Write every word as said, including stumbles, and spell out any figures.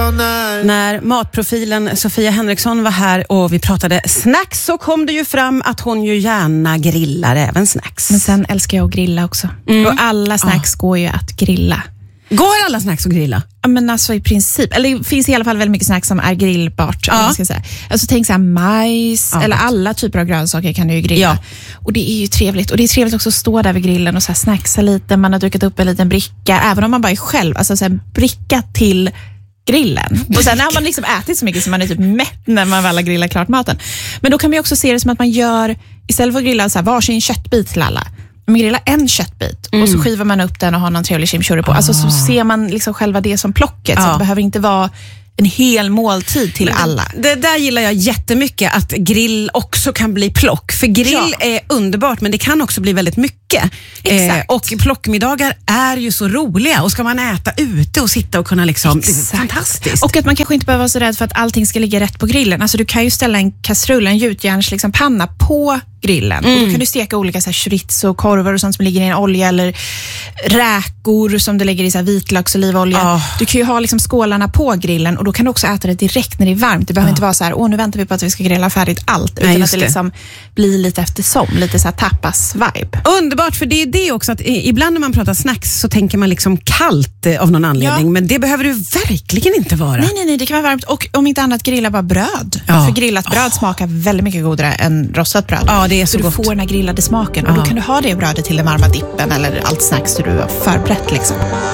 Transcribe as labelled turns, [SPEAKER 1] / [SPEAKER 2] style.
[SPEAKER 1] när...
[SPEAKER 2] När matprofilen Sofia Henriksson var här och vi pratade snacks så kom det ju fram att hon ju gärna grillar även snacks.
[SPEAKER 3] Men sen älskar jag att grilla också. Mm. Och alla snacks ah. går ju att grilla.
[SPEAKER 2] Går alla snacks att grilla?
[SPEAKER 3] Ja, men alltså i princip. Eller det finns i alla fall väldigt mycket snacks som är grillbart. Ja. Man ska säga. Alltså tänk så här majs ja. eller alla typer av grönsaker kan du ju grilla. Ja. Och det är ju trevligt. Och det är trevligt också att stå där vid grillen och så här snacksa lite. Man har dukat upp en liten bricka. Även om man bara är själv. Alltså så här, bricka till grillen. Och sen har man liksom ätit så mycket som man är typ mätt när man väl har grillat klart maten. Men då kan man ju också se det som att man gör, istället för att grilla så här, varsin köttbit till alla. Man grillar en köttbit mm. och så skivar man upp den och har någon trevlig chimichurri på. Ah. Alltså så ser man liksom själva det som plocket. Ah. Så det behöver inte vara en hel måltid till
[SPEAKER 2] det,
[SPEAKER 3] alla.
[SPEAKER 2] Det där gillar jag jättemycket, att grill också kan bli plock. För grill ja. är underbart, men det kan också bli väldigt mycket.
[SPEAKER 3] Exakt.
[SPEAKER 2] Eh, och plockmiddagar är ju så roliga. Och ska man äta ute och sitta och kunna liksom...
[SPEAKER 3] Exakt.
[SPEAKER 2] Det är fantastiskt.
[SPEAKER 3] Och att man kanske inte behöver vara så rädd för att allting ska ligga rätt på grillen. Alltså du kan ju ställa en kastrull, en gjutjärns liksom panna på grillen. Mm. Och då kan du steka olika så här chorizo, korvar och sånt som ligger i en olja, eller räkor som det ligger i så här vitlöks- och olivolja. Oh. Du kan ju ha liksom skålarna på grillen och då kan du också äta det direkt när det är varmt. Det behöver oh. inte vara så här, åh nu väntar vi på att vi ska grilla färdigt allt. Utan Nej, att det, det liksom blir lite eftersom, lite så här tapas-vibe.
[SPEAKER 2] Underbart, för det är det också att ibland när man pratar snacks så tänker man liksom kallt av någon anledning. Ja. Men det behöver det verkligen inte vara.
[SPEAKER 3] Nej, nej, nej, det kan vara varmt. Och om inte annat, grilla bara bröd. Ja. För grillat bröd oh. smakar väldigt mycket godare än rostat bröd.
[SPEAKER 2] Ja, det är så, så
[SPEAKER 3] gott. Du får den här grillade smaken och ja. då kan du ha det brödet till den varma dippen eller allt snacks du har förberett liksom.